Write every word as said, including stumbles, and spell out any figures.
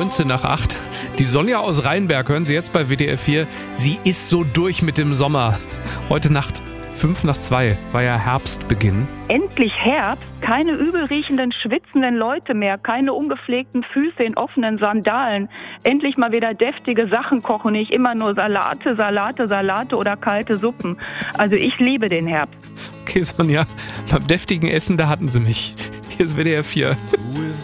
neunzehn nach acht. Die Sonja aus Rheinberg hören Sie jetzt bei W D R vier. Sie ist so durch mit dem Sommer. Heute Nacht fünf nach zwei war ja Herbstbeginn. Endlich Herbst, keine übelriechenden, schwitzenden Leute mehr, keine ungepflegten Füße in offenen Sandalen. Endlich mal wieder deftige Sachen kochen, nicht immer nur Salate, Salate, Salate oder kalte Suppen. Also ich liebe den Herbst. Okay, Sonja, beim deftigen Essen, da hatten Sie mich. Hier ist W D R vier.